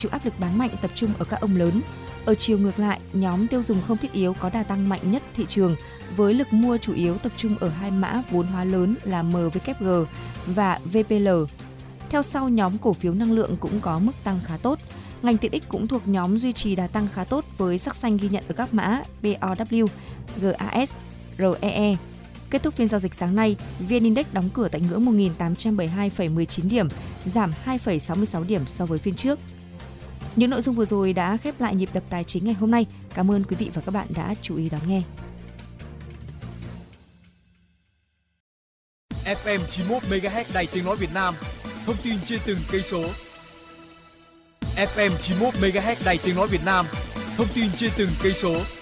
chịu áp lực bán mạnh tập trung ở các ông lớn. Ở chiều ngược lại, nhóm tiêu dùng không thiết yếu có đà tăng mạnh nhất thị trường, với lực mua chủ yếu tập trung ở hai mã vốn hóa lớn là MWG và VPL. Theo sau, nhóm cổ phiếu năng lượng cũng có mức tăng khá tốt. Ngành tiện ích cũng thuộc nhóm duy trì đà tăng khá tốt với sắc xanh ghi nhận ở các mã BOW, GAS, REE. Kết thúc phiên giao dịch sáng nay, VN Index đóng cửa tại ngưỡng 1.872,19 điểm, giảm 2,66 điểm so với phiên trước. Những nội dung vừa rồi đã khép lại nhịp đập tài chính ngày hôm nay. Cảm ơn quý vị và các bạn đã chú ý đón nghe. FM 91 MHz Đài Tiếng nói Việt Nam. Thông tin trên từng cây số. FM 91 MHz Đài Tiếng nói Việt Nam. Thông tin trên từng cây số.